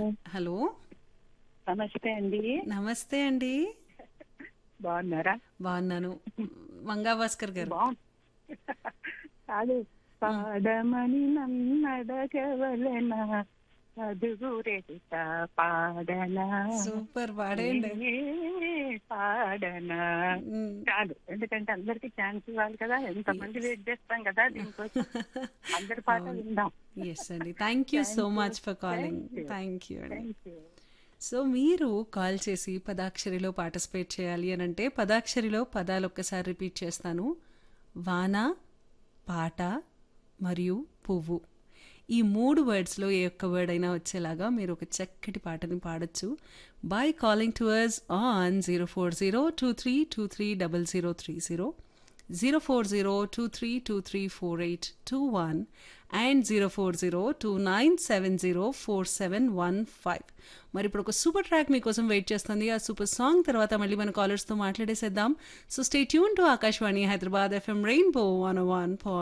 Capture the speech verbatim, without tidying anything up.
Hello నమస్తే అండి. నమస్తే అండి. బాగున్నారా? బాగున్నాను. మంగా భాస్కర్ గారు. బాగు కాదు, మ్, పాడమని నన్నడగవలెనా చదువురెదుట పాడనా సూపర్ పాడేయండి. ఏ పాడనా మ్, కాదు, ఎందుకంటే అందరికి ఛాన్స్ ఇవ్వాలి కదా, ఎంతమంది yes. వెయిట్ చేస్తాం కదా దీనికోసం. అందరి పాట అవును. విందాం. ఎస్ అండి. Thank you so thank you. Much for calling. Thank you. Thank you అండి. Thank you. సో మీరు కాల్ చేసి పదాక్షరిలో పార్టిసిపేట్ చేయాలి అని అంటే పదాక్షరిలో పదాలు ఒక్కసారి రిపీట్ చేస్తాను. వాన, పాట మరియు పువ్వు. ఈ మూడు వర్డ్స్లో ఏ ఒక్క వర్డ్ అయినా వచ్చేలాగా మీరు ఒక చక్కటి పాటని పాడొచ్చు by calling to us on zero four zero two three two three double zero three zero zero four zero two three two three four eight two one and zero four zero two nine seven zero four seven one five. మరి ఇప్పుడు ఒక super track మీకోసం wait చేస్తుంది. ఆ super song తర్వాత మళ్ళీ మన కాలర్స్తో మాట్లాడేసేద్దాం. So stay tune to Akashvani Hyderabad FM rainbow one one